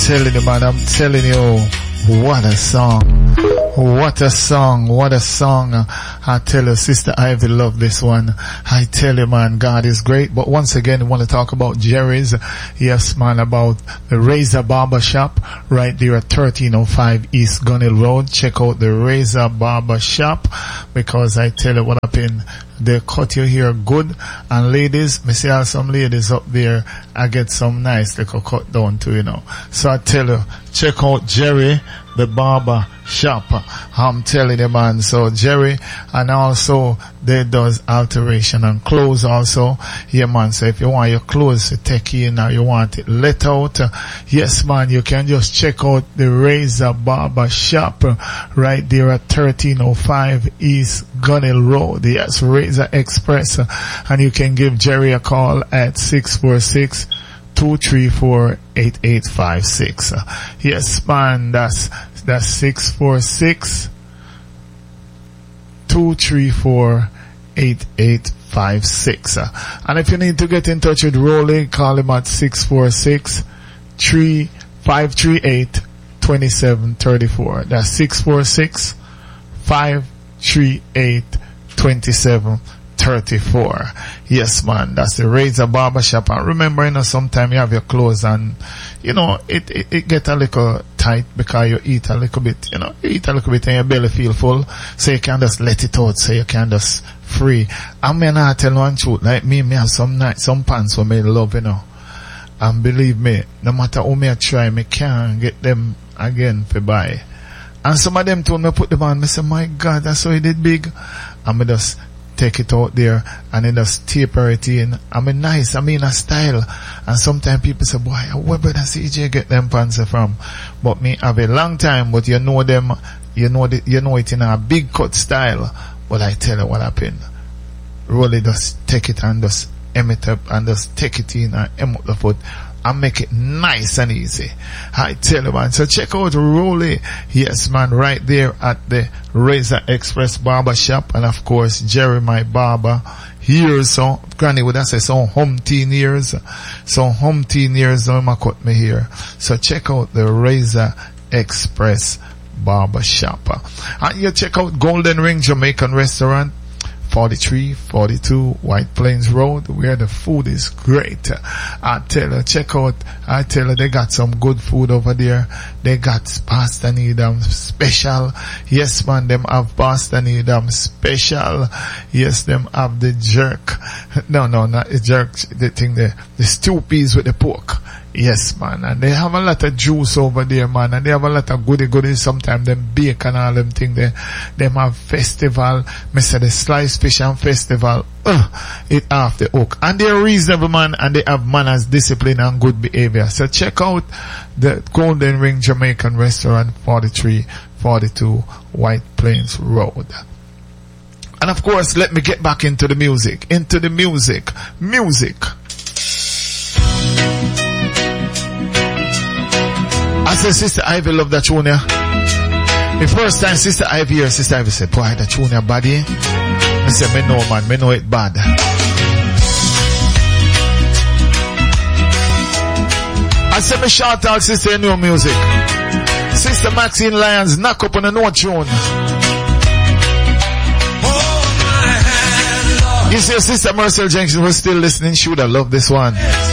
telling you, man, I'm telling you, what a song. What a song, what a song. I tell you, Sister Ivy love this one. I tell you, man, God is great. But once again, I want to talk about Jerry's. Yes, man, about the Razor Barber Shop right there at 1305 East Gunnell Road. Check out the Razor Barber Shop, because I tell you what happened. They cut your hair good. And ladies, me see how some ladies up there, I get some nice little cut down too, you know. So I tell you, check out Jerry, the barber shop. I'm telling you, man. So Jerry, and also they does alteration and clothes also. Yeah, man. So if you want your clothes to take in or you want it let out, yes, man, you can just check out the Razor Barber Shop right there at 1305 East Gunnell Road. Yes, Razor Express. And you can give Jerry a call at 646-234-8856. Yes, man, that's 646-234-8856. And if you need to get in touch with Rolly, call him at 646-538-2734. That's 646-538-2734. Yes, man, that's the Razor Barber Shop. And remember, you know, sometimes you have your clothes and, you know, it get a little tight because you eat a little bit, you know, you eat a little bit and your belly feel full, so you can just let it out, so you can just free. I mean, I tell one truth, like me have some pants for me love, you know. And believe me, no matter how me I try, me can't get them again for buy. And some of them told me put them on, me say, my God, that's how it did big. And me just take it out there and then just taper it in. I mean, nice, I mean, a style. And sometimes people say, boy, where brother CJ get them pants from? But me have a long time, but you know them, you know it in a big cut style. But I tell you what happened. Really just take it and just hem it up and just take it in and hem up the foot and make it nice and easy. I tell you, man. So check out Rolly. Yes, man, right there at the Razor Express Barber Shop. And of course, Jerry, my barber. Here, so, granny would I say some humpteen years. Some humpteen years, no, I cut me here. So check out the Razor Express Barber Shop. And you check out Golden Ring Jamaican Restaurant. 4342 White Plains Road, where the food is great. I tell you, check out, I tell you, they got some good food over there. They got pasta needam special. Yes, man, them have pasta needam special. Yes, them have the jerk. No, not the jerk, the thing there, the stew peas with the pork. Yes, man, and they have a lot of juice over there, man, and they have a lot of goodies, sometimes them bacon, all them thing there. Them have festival, Mr. the Sliced Fish and Festival, it off the hook. And they're reasonable, man, and they have manners, discipline, and good behavior. So check out the Golden Ring Jamaican Restaurant, 4342 White Plains Road. And of course, let me get back into the music. I said, Sister Ivy love that tune, yeah. The first time Sister Ivy here, Sister Ivy said, boy, that tune, buddy. I said, me know, man, me know it bad. I said, me shout out Sister New Music. Sister Maxine Lyons, knock up on a no tune. You see, Sister Marcel Jenkins was still listening. She would have loved this one.